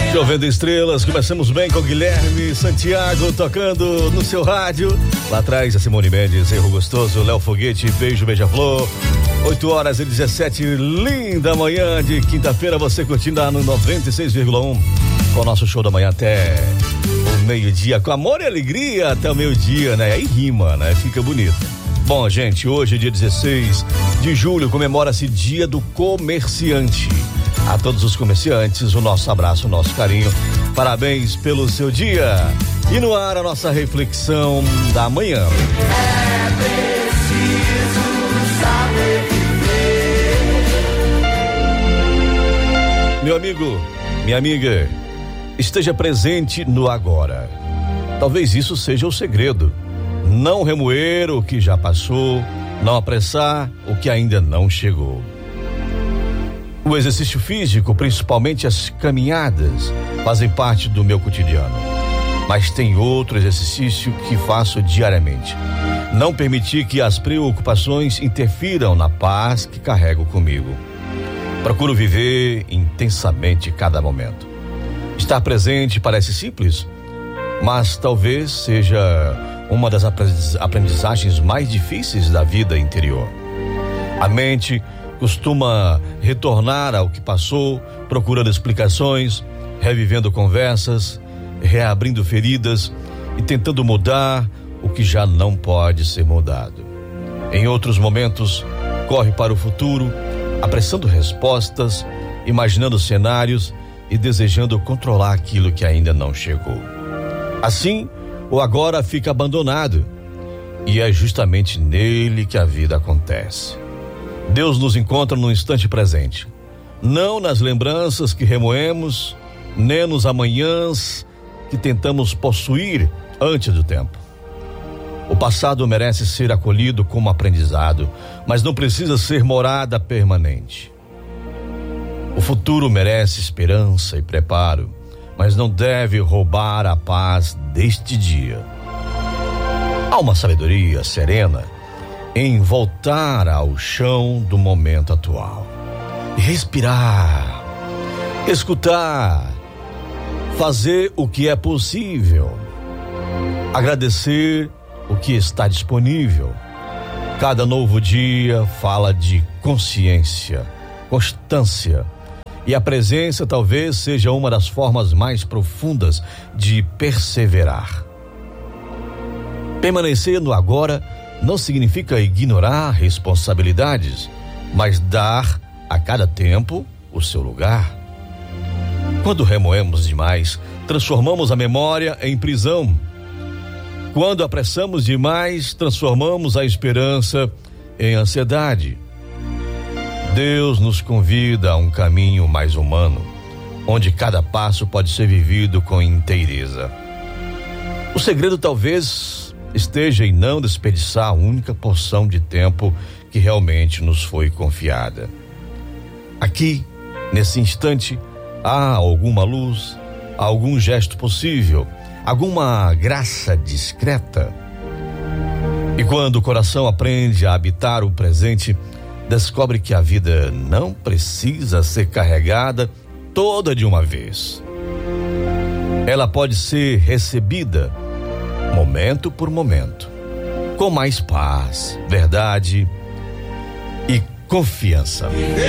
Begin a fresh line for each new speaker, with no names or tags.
Chovendo Estrelas, começamos bem com Guilherme Santiago tocando no seu rádio. Lá atrás a Simone Mendes, Erro Gostoso, Léo Foguete, Beijo Beija-Flor. 8h17, linda manhã de quinta-feira, você curtindo no 96,1 com o nosso show da manhã até o meio-dia, com amor e alegria até o meio-dia, né? Aí rima, né? Fica bonito. Bom, gente, hoje, dia 16 de julho, comemora-se Dia do Comerciante. A todos os comerciantes, o nosso abraço, o nosso carinho. Parabéns pelo seu dia. E no ar, a nossa reflexão da manhã.
É preciso saber viver.
Meu amigo, minha amiga, esteja presente no agora. Talvez isso seja o segredo. Não remoer o que já passou, não apressar o que ainda não chegou. O exercício físico, principalmente as caminhadas, fazem parte do meu cotidiano. Mas tem outro exercício que faço diariamente. Não permitir que as preocupações interfiram na paz que carrego comigo. Procuro viver intensamente cada momento. Estar presente parece simples, mas talvez seja uma das aprendizagens mais difíceis da vida interior. A mente costuma retornar ao que passou, procurando explicações, revivendo conversas, reabrindo feridas e tentando mudar o que já não pode ser mudado. Em outros momentos, corre para o futuro, apressando respostas, imaginando cenários e desejando controlar aquilo que ainda não chegou. Assim, o agora fica abandonado, e é justamente nele que a vida acontece. Deus nos encontra no instante presente, não nas lembranças que remoemos, nem nos amanhãs que tentamos possuir antes do tempo. O passado merece ser acolhido como aprendizado, mas não precisa ser morada permanente. O futuro merece esperança e preparo, mas não deve roubar a paz deste dia. Há uma sabedoria serena em voltar ao chão do momento atual. Respirar, escutar, fazer o que é possível, agradecer o que está disponível. Cada novo dia fala de consciência, constância, e a presença talvez seja uma das formas mais profundas de perseverar. Permanecer no agora não significa ignorar responsabilidades, mas dar a cada tempo o seu lugar. Quando remoemos demais, transformamos a memória em prisão. Quando apressamos demais, transformamos a esperança em ansiedade. Deus nos convida a um caminho mais humano, onde cada passo pode ser vivido com inteireza. O segredo talvez esteja em não desperdiçar a única porção de tempo que realmente nos foi confiada. Aqui, nesse instante, há alguma luz, algum gesto possível, alguma graça discreta. E quando o coração aprende a habitar o presente, descobre que a vida não precisa ser carregada toda de uma vez. Ela pode ser recebida momento por momento, com mais paz, verdade e confiança.
Viver